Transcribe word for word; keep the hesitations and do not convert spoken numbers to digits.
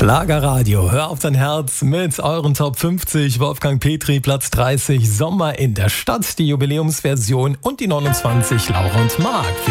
Schlagerradio, hör auf dein Herz mit euren Top fünfzig. Wolfgang Petri, Platz dreißig, Sommer in der Stadt, die Jubiläumsversion und die neunundzwanzig, Laura und Marc.